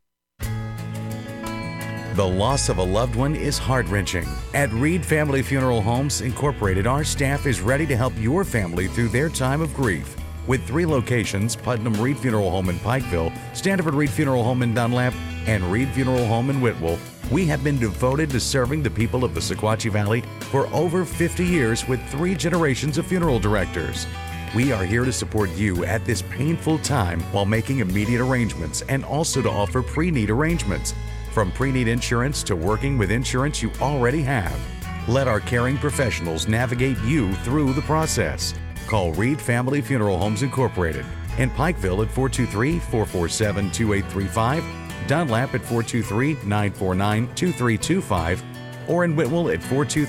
[SPEAKER 4] The loss of a loved one is heart-wrenching. At Reed Family Funeral Homes Incorporated, our staff is ready to help your family through their time of grief. With 3 locations, Putnam Reed Funeral Home in Pikeville, Standiford Reed Funeral Home in Dunlap, and Reed Funeral Home in Whitwell, we have been devoted to serving the people of the Sequatchie Valley for over 50 years with 3 generations of funeral directors. We are here to support you at this painful time while making immediate arrangements and also to offer pre-need arrangements. From pre-need insurance to working with insurance you already have. Let our caring professionals navigate you through the process. Call Reed Family Funeral Homes Incorporated in Pikeville at 423-447-2835, Dunlap at 423-949-2325, or in Whitwell at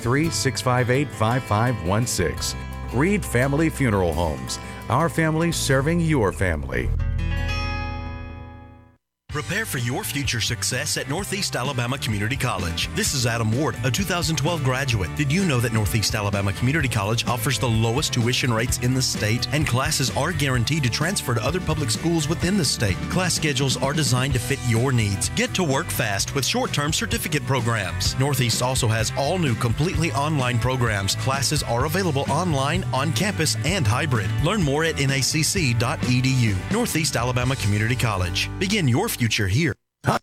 [SPEAKER 4] 423-658-5516. Reed Family Funeral Homes. Our family serving your family.
[SPEAKER 8] Prepare for your future success at Northeast Alabama Community College. This is Adam Ward, a 2012 graduate. Did you know that Northeast Alabama Community College offers the lowest tuition rates in the state, and classes are guaranteed to transfer to other public schools within the state? Class schedules are designed to fit your needs. Get to work fast with short-term certificate programs. Northeast also has all new completely online programs. Classes are available online, on campus, and hybrid. Learn more at nacc.edu. Northeast Alabama Community College. Begin your future here.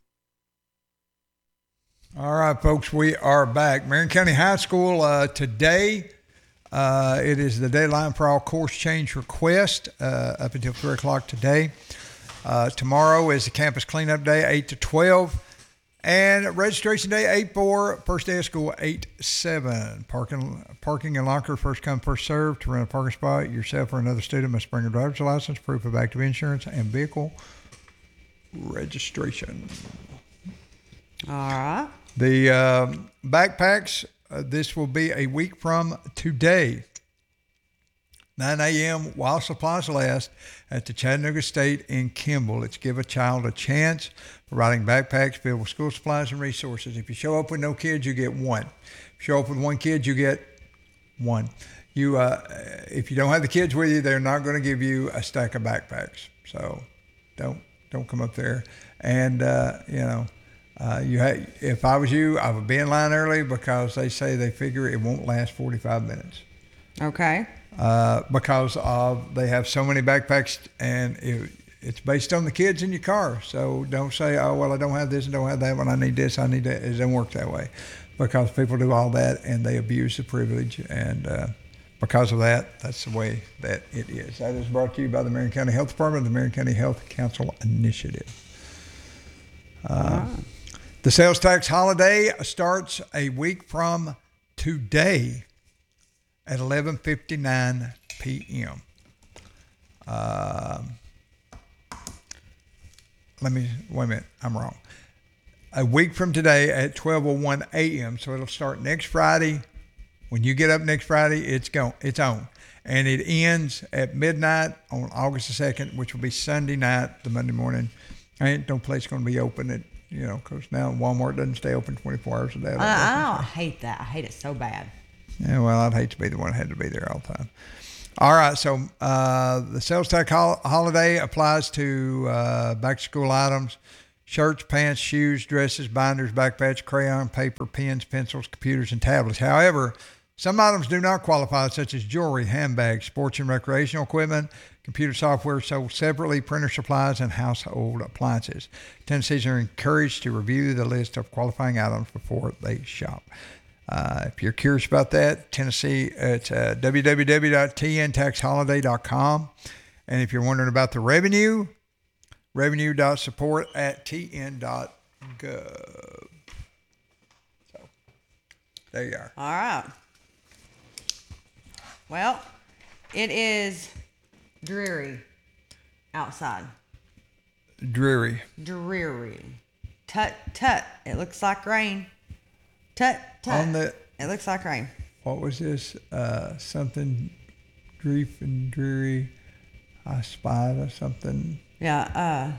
[SPEAKER 1] All right, folks, we are back. Marion County High School today. It is the deadline for all course change requests up until 3 o'clock today. Tomorrow is the campus cleanup day, 8 to 12. And registration day, 8-4. First day of school, 8-7. Parking and locker, first come, first served. To rent a parking spot, yourself or another student must bring a driver's license, proof of active insurance, and vehicle registration.
[SPEAKER 9] All right.
[SPEAKER 1] The backpacks, this will be a week from today. 9 a.m. while supplies last at the Chattanooga State in Kimball. It's Give a Child a Chance, providing backpacks filled with school supplies and resources. If you show up with no kids, you get 1. If you show up with 1 kid, you get 1. If you don't have the kids with you, they're not going to give you a stack of backpacks. So don't come up there. And, if I was you, I would be in line early because they say they figure it won't last 45 minutes.
[SPEAKER 9] Okay.
[SPEAKER 1] Because they have so many backpacks, and it's based on the kids in your car. So don't say, oh, well, I don't have this and don't have that one. I need this, I need that. It doesn't work that way because people do all that and they abuse the privilege. And because of that, that's the way that it is. That is brought to you by the Marion County Health Department and the Marion County Health Council Initiative. The sales tax holiday starts a week from today at 11:59 p.m. Wait a minute, I'm wrong. A week from today at 12:01 a.m. So it'll start next Friday. When you get up next Friday, it's on. And it ends at midnight on August the 2nd, which will be Sunday night, the Monday morning, Ain't no place going to be open at, because now Walmart doesn't stay open 24 hours a day.
[SPEAKER 9] I hate that. I hate it so bad.
[SPEAKER 1] Yeah, well, I'd hate to be the one that had to be there all the time. All right, so the sales tax holiday applies to back-to-school items, shirts, pants, shoes, dresses, binders, backpacks, crayon, paper, pens, pencils, computers, and tablets. However, some items do not qualify, such as jewelry, handbags, sports and recreational equipment, computer software sold separately, printer supplies, and household appliances. Tennesseans are encouraged to review the list of qualifying items before they shop. If you're curious about that, Tennessee, it's www.tntaxholiday.com. And if you're wondering about the revenue.support@tn.gov. So there you are.
[SPEAKER 9] All right. Well, it is dreary outside.
[SPEAKER 1] Dreary.
[SPEAKER 9] Tut, tut. It looks like rain. Tut, tut. It looks like rain.
[SPEAKER 1] What was this? Something grief and dreary. I spied or something.
[SPEAKER 9] Yeah.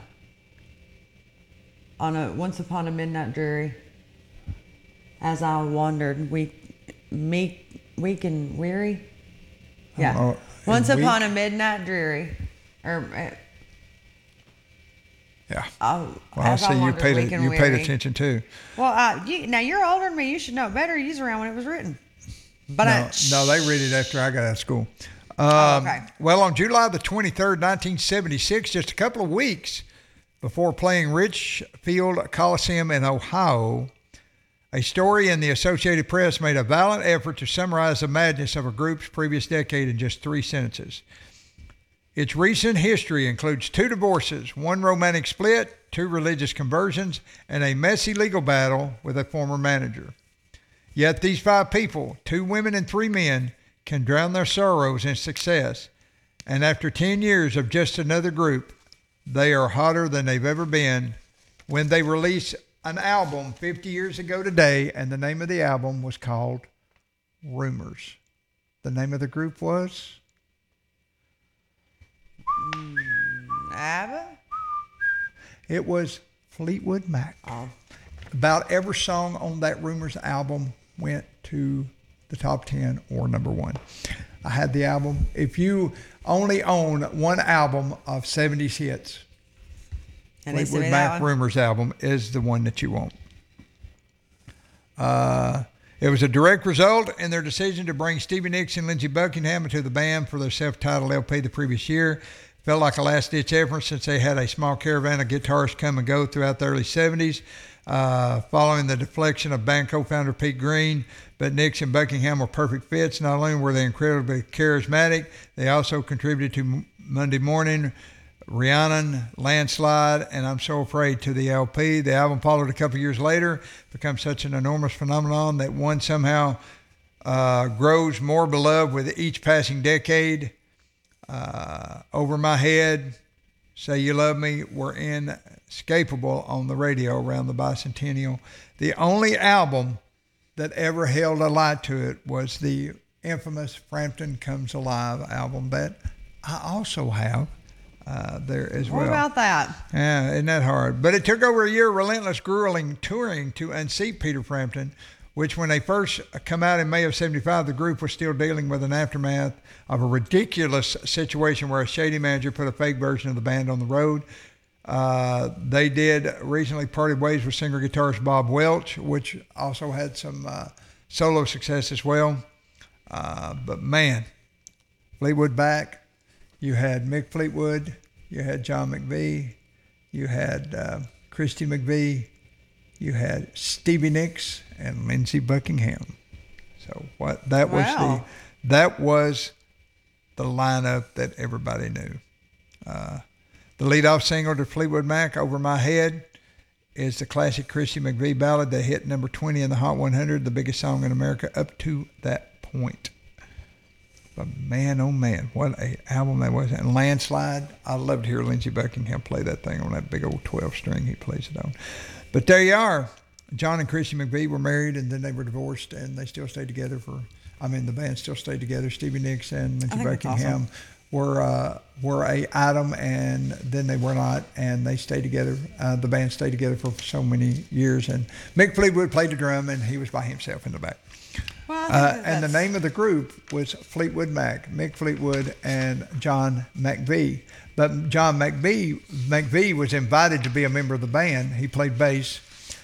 [SPEAKER 9] Once upon a midnight dreary, as I wandered, weak and weary. Yeah. Once upon a midnight dreary,
[SPEAKER 1] Yeah.
[SPEAKER 9] Well,
[SPEAKER 1] I see you paid attention too.
[SPEAKER 9] Well, now you're older than me. You should know it better. You was around when it was written. But
[SPEAKER 1] no, they read it after I got out of school.
[SPEAKER 9] Okay.
[SPEAKER 1] Well, on July the 23rd, 1976, just a couple of weeks before playing Richfield Coliseum in Ohio, a story in the Associated Press made a valiant effort to summarize the madness of a group's previous decade in just 3 sentences. Its recent history includes 2 divorces, 1 romantic split, 2 religious conversions, and a messy legal battle with a former manager. Yet these 5 people, 2 women and 3 men, can drown their sorrows in success. And after 10 years of just another group, they are hotter than they've ever been when they release an album 50 years ago today, and the name of the album was called Rumors. The name of the group was?
[SPEAKER 9] ABBA?
[SPEAKER 1] It was Fleetwood Mac.
[SPEAKER 9] Oh.
[SPEAKER 1] About every song on that Rumors album went to the top 10 or number 1. I had the album. If you only own one album of 70s hits, Fleetwood Mac Rumors album is the one that you want. It was a direct result in their decision to bring Stevie Nicks and Lindsey Buckingham into the band for their self-titled LP the previous year. Felt like a last-ditch effort since they had a small caravan of guitarists come and go throughout the early 70s. Following the deflection of band co-founder Pete Green, but Nicks and Buckingham were perfect fits. Not only were they incredibly charismatic, they also contributed to Monday Morning, Rhiannon, Landslide, and I'm So Afraid to the LP. The album followed a couple years later, become such an enormous phenomenon that one somehow grows more beloved with each passing decade. Over My Head, Say You Love Me were inescapable on the radio around the bicentennial. The only album that ever held a light to it was the infamous Frampton Comes Alive album that I also have there as well.
[SPEAKER 9] What about that?
[SPEAKER 1] Yeah, isn't that hard? But it took over a year of relentless, grueling touring to unseat Peter Frampton, which when they first come out in May of 75, the group was still dealing with an aftermath of a ridiculous situation where a shady manager put a fake version of the band on the road. They did recently parted ways with singer-guitarist Bob Welch, which also had some solo success as well. But man, Fleetwood back. You had Mick Fleetwood, you had John McVie, you had Christy McVie, you had Stevie Nicks and Lindsey Buckingham. So that was the lineup that everybody knew. The leadoff single to Fleetwood Mac, Over My Head, is the classic Christy McVie ballad that hit number 20 in the Hot 100, the biggest song in America up to that point. But man, oh man, what an album that was. And Landslide, I love to hear Lindsey Buckingham play that thing on that big old 12 string he plays it on. But there you are. John and Christy McVie were married, and then they were divorced, and they still stayed together the band still stayed together. Stevie Nicks and Lindsey Buckingham were a item, and then they were not, and they stayed together. The band stayed together for so many years, and Mick Fleetwood played the drum, and he was by himself in the back.
[SPEAKER 9] Well,
[SPEAKER 1] and the name of the group was Fleetwood Mac, Mick Fleetwood and John McVie. But John McVie was invited to be a member of the band. He played bass,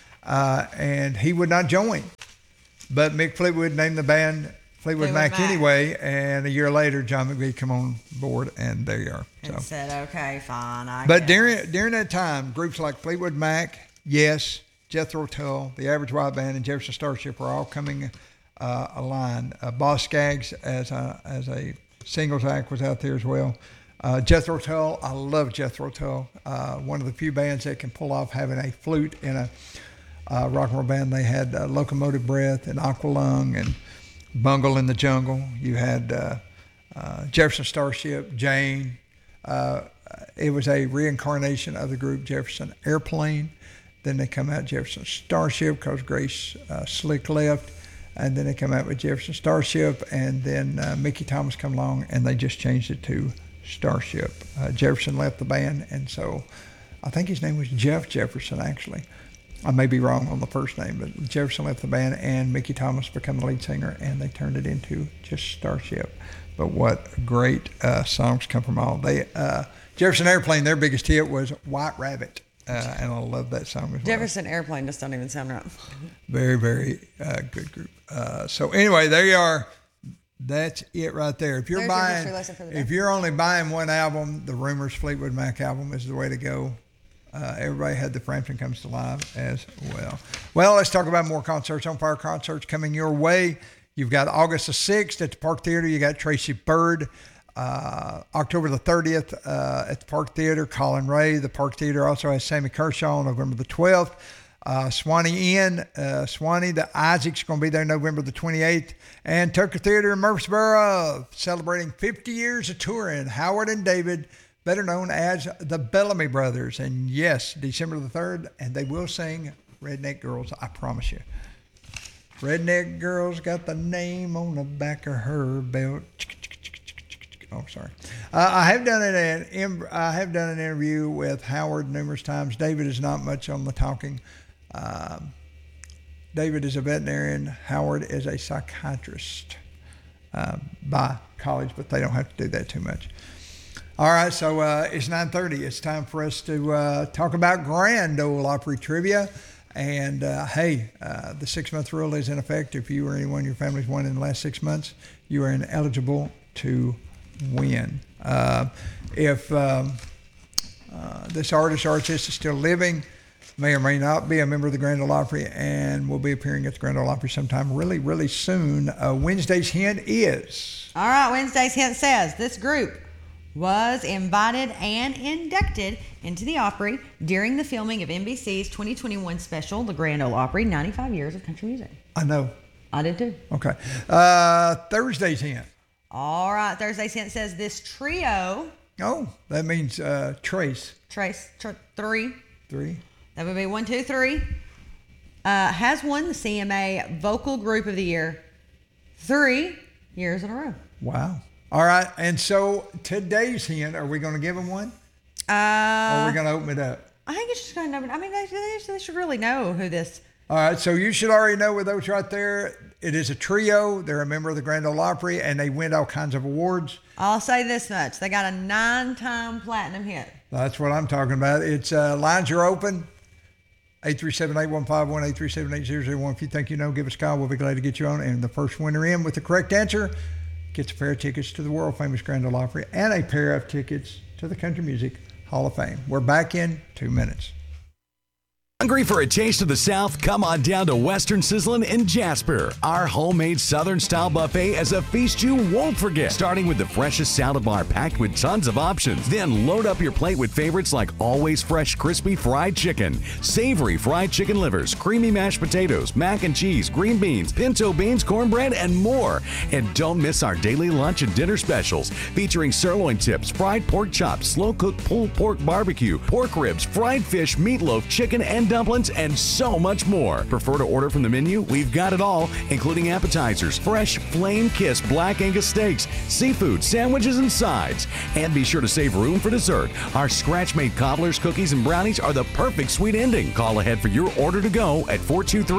[SPEAKER 1] and he would not join. But Mick Fleetwood named the band Fleetwood Mac anyway, and a year later, John McVie come on board, and there you are.
[SPEAKER 9] And said, okay, fine,
[SPEAKER 1] But during that time, groups like Fleetwood Mac, Yes, Jethro Tull, the Average White Band, and Jefferson Starship were all coming aligned. Boss Skaggs as a singles act was out there as well. Jethro Tull, I love Jethro Tull. One of the few bands that can pull off having a flute in a rock and roll band. They had Locomotive Breath and Aqualung and Bungle in the Jungle. You had Jefferson Starship, Jane. It was a reincarnation of the group Jefferson Airplane. Then they come out Jefferson Starship because Grace Slick left. And then they come out with Jefferson Starship. And then Mickey Thomas come along, and they just changed it to Starship. Jefferson left the band, and so I think his name was Jeff Jefferson, actually. I may be wrong on the first name, but Jefferson left the band, and Mickey Thomas became the lead singer, and they turned it into just Starship. But what great songs come from all. Jefferson Airplane, their biggest hit was White Rabbit, and I love that song as well.
[SPEAKER 9] Jefferson Airplane just don't even sound right.
[SPEAKER 1] Very, very good group. So anyway, there you are. That's it right there. If you're only buying one album, the Rumors Fleetwood Mac album is the way to go. Everybody had the Frampton Comes to Life as well. Well, let's talk about more concerts. On Fire concerts coming your way. You've got August the 6th at the Park Theater. You got Tracy Byrd. October the 30th at the Park Theater, Colin Ray. The Park Theater also has Sammy Kershaw on November the 12th. Swanee Inn, Swanee, the Isaacs going to be there November the 28th. And Tucker Theater in Murfreesboro, celebrating 50 years of touring. Howard and David, better known as the Bellamy Brothers. And yes, December the 3rd, and they will sing Redneck Girls, I promise you. Redneck Girl's got the name on the back of her belt. Oh, sorry. I have done an interview with Howard numerous times. David is not much on the talking. David is a veterinarian. Howard is a psychiatrist by college, but they don't have to do that too much. All right, so it's 9:30. It's time for us to talk about Grand Ole Opry trivia. And hey, the 6-month rule is in effect. If you or anyone in your family's won in the last 6 months, you are ineligible to win. If this artist is still living, may or may not be a member of the Grand Ole Opry, and will be appearing at the Grand Ole Opry sometime really, really soon. Wednesday's hint is...
[SPEAKER 9] All right, Wednesday's hint says this group was invited and inducted into the Opry during the filming of NBC's 2021 special, The Grand Ole Opry, 95 Years of Country Music.
[SPEAKER 1] I know.
[SPEAKER 9] I did too.
[SPEAKER 1] Okay. Thursday's hint.
[SPEAKER 9] All right, Thursday's hint says this trio.
[SPEAKER 1] Oh, that means Trace.
[SPEAKER 9] Three. That would be 1, 2, 3. Has won the CMA Vocal Group of the Year 3 years in a row.
[SPEAKER 1] Wow. All right, and so today's hint, are we going to give them one? Or are we going to open it up?
[SPEAKER 9] I think it's just going to open. I mean, they should really know who this.
[SPEAKER 1] All right, so you should already know with those right there. It is a trio. They're a member of the Grand Ole Opry, and they win all kinds of awards.
[SPEAKER 9] I'll say this much. They got a 9-time platinum hit.
[SPEAKER 1] That's what I'm talking about. It's lines are open. 837-815-1, 837-8001. If you think you know, give us a call. We'll be glad to get you on. And the first winner in with the correct answer gets a pair of tickets to the world-famous Grand Ole Opry and a pair of tickets to the Country Music Hall of Fame. We're back in 2 minutes.
[SPEAKER 4] Hungry for a taste of the South? Come on down to Western Sizzlin' in Jasper. Our homemade Southern-style buffet is a feast you won't forget. Starting with the freshest salad bar packed with tons of options. Then load up your plate with favorites like always fresh crispy fried chicken, savory fried chicken livers, creamy mashed potatoes, mac and cheese, green beans, pinto beans, cornbread, and more. And don't miss our daily lunch and dinner specials featuring sirloin tips, fried pork chops, slow-cooked pulled pork barbecue, pork ribs, fried fish, meatloaf, chicken, and chicken dumplings, and so much more. Prefer to order from the menu? We've got it all, including appetizers, fresh flame-kissed black Angus steaks, seafood, sandwiches, and sides. And be sure to save room for dessert. Our scratch-made cobblers, cookies, and brownies are the perfect sweet ending. Call ahead for your order to go at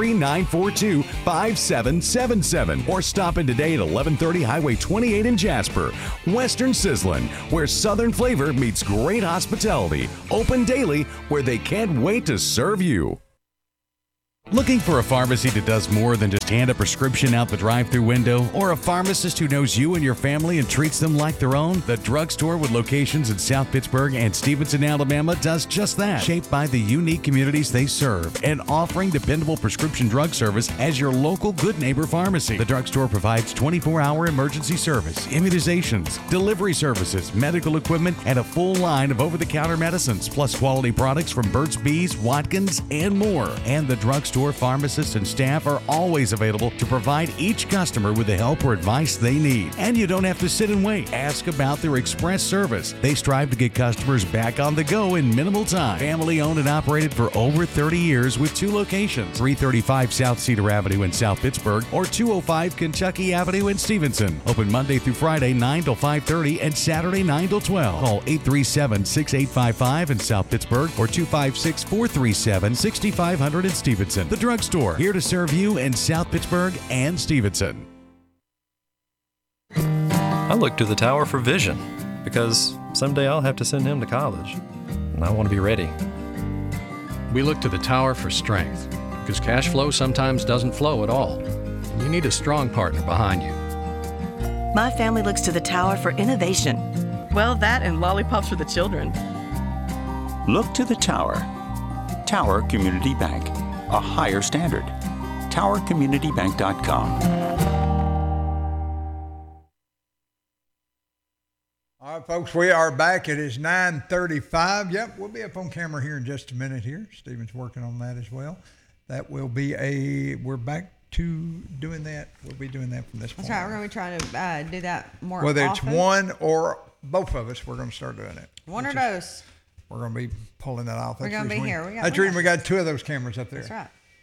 [SPEAKER 4] 423-942-5777 or stop in today at 1130 Highway 28 in Jasper. Western Sizzlin', where Southern flavor meets great hospitality. Open daily, where they can't wait to serve you. Looking for a pharmacy that does more than just hand a prescription out the drive-thru window, or a pharmacist who knows you and your family and treats them like their own? The Drugstore, with locations in South Pittsburgh and Stevenson, Alabama, does just that. Shaped by the unique communities they serve and offering dependable prescription drug service as your local good neighbor pharmacy. The Drugstore provides 24-hour emergency service, immunizations, delivery services, medical equipment, and a full line of over-the-counter medicines, plus quality products from Burt's Bees, Watkins, and more. And the Drugstore pharmacists and staff are always available to provide each customer with the help or advice they need. And you don't have to sit and wait. Ask about their express service. They strive to get customers back on the go in minimal time. Family owned and operated for over 30 years with 2 locations, 335 South Cedar Avenue in South Pittsburgh or 205 Kentucky Avenue in Stevenson. Open Monday through Friday 9 till 5:30 and Saturday 9 till 12. Call 837-6855 in South Pittsburgh or 256-437-6500 in Stevenson. The Drugstore, here to serve you in South Pittsburgh and Stevenson.
[SPEAKER 10] I look to the tower for vision because someday I'll have to send him to college, and I want to be ready.
[SPEAKER 11] We look to the tower for strength because cash flow sometimes doesn't flow at all. You need a strong partner behind you.
[SPEAKER 12] My family looks to the tower for innovation. Well, that and lollipops for the children.
[SPEAKER 13] Look to the tower. Tower Community Bank. A higher standard. TowerCommunityBank.com.
[SPEAKER 1] All right, folks, we are back. It is 9:35. Yep, we'll be up on camera here in just a minute here. Stephen's working on that as well. That will be we're back to doing that. We'll be doing that from this point.
[SPEAKER 9] That's right. We're going to be trying to do that more
[SPEAKER 1] Whether
[SPEAKER 9] often.
[SPEAKER 1] it's one or both of us, we're going to start doing it.
[SPEAKER 9] One or both.
[SPEAKER 1] We're going to be pulling that off.
[SPEAKER 9] We're going to be here.
[SPEAKER 1] That's the reason we got 2 of those cameras up there.
[SPEAKER 9] That's right.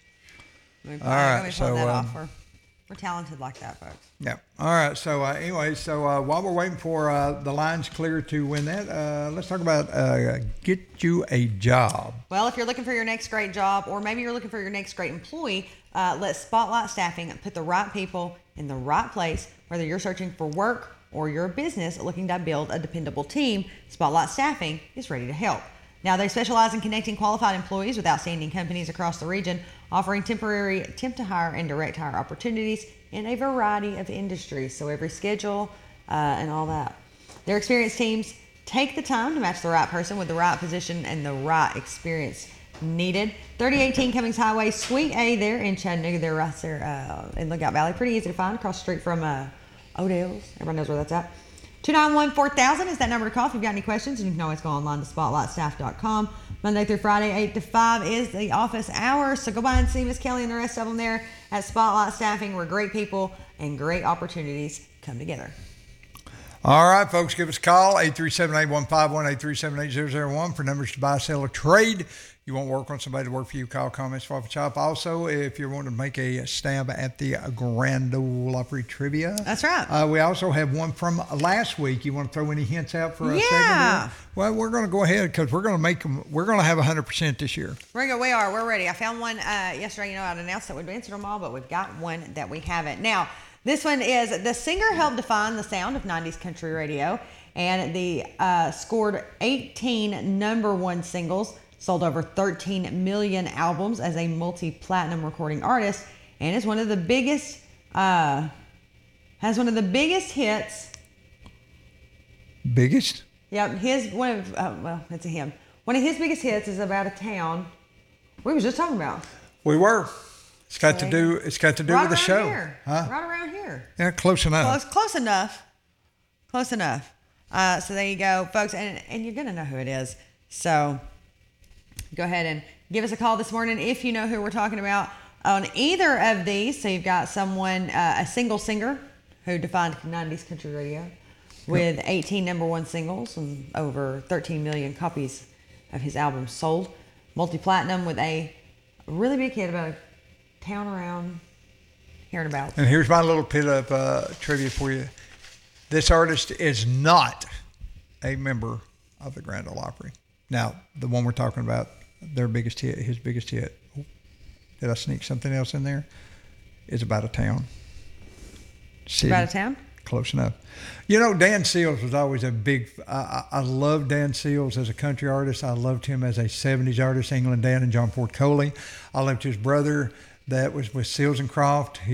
[SPEAKER 1] All right.
[SPEAKER 9] So that off. We're talented like that, folks.
[SPEAKER 1] Yeah. All right. So anyway, while we're waiting for the lines clear to win that, let's talk about get you a job.
[SPEAKER 9] Well, if you're looking for your next great job, or maybe you're looking for your next great employee, let Spotlight Staffing put the right people in the right place. Whether you're searching for work or you're a business looking to build a dependable team, Spotlight Staffing is ready to help. Now, they specialize in connecting qualified employees with outstanding companies across the region, offering temporary temp to hire and direct hire opportunities in a variety of industries. So every schedule and all that. Their experienced teams take the time to match the right person with the right position and the right experience needed. 3018 Cummings Highway, Suite A there in Chattanooga. They're right there in Lookout Valley. Pretty easy to find across the street from Odell's. Everyone knows where that's at. 291-4000 is that number to call if you've got any questions, and you can always go online to spotlightstaff.com. Monday through Friday, 8 to 5 is the office hours, so go by and see Miss Kelly and the rest of them there at Spotlight Staffing, where great people and great opportunities come together.
[SPEAKER 1] All right, folks, give us a call, 837-815-1, 837-8001 for numbers to buy, sell, or trade. You want work on somebody to work for you, call, comments, for the shop. Also, if you're wanting to make a stab at the Grand Ole Opry trivia.
[SPEAKER 9] That's right.
[SPEAKER 1] We also have one from last week. You want to throw any hints out for a segment?
[SPEAKER 9] Yeah.
[SPEAKER 1] Well, we're going to go ahead because we're going to make them. We're going to have 100% this year.
[SPEAKER 9] We are. We're ready. I found one yesterday. I'd announced that we'd answered them all, but we've got one that we haven't. Now, this one is the singer helped define the sound of 90s country radio, and the scored 18 number one singles, sold over 13 million albums as a multi-platinum recording artist, and is one of the biggest, has one of the biggest hits.
[SPEAKER 1] Biggest?
[SPEAKER 9] Yep, it's a him. One of his biggest hits is about a town we was just talking about.
[SPEAKER 1] We were. It's got to do with the show.
[SPEAKER 9] Here.
[SPEAKER 1] Huh?
[SPEAKER 9] Right around here.
[SPEAKER 1] Yeah, close enough.
[SPEAKER 9] Close enough. Close enough. So there you go, folks, and you're gonna know who it is. So go ahead and give us a call this morning if you know who we're talking about on either of these. So you've got someone, a single singer who defined 90s country radio with 18 number one singles and over 13 million copies of his albums sold. multi-platinum with a really big hit about a town around here and about.
[SPEAKER 1] And here's my little bit of trivia for you. This artist is not a member of the Grand Ole Opry. Now, the one we're talking about, their biggest hit, his biggest hit, did I sneak something else in there? Is about a town. City.
[SPEAKER 9] About a town?
[SPEAKER 1] Close enough. You know, Dan Seals was always a big, I loved Dan Seals as a country artist. I loved him as a 70s artist, England Dan and John Ford Coley. I loved his brother that was with Seals and Croft.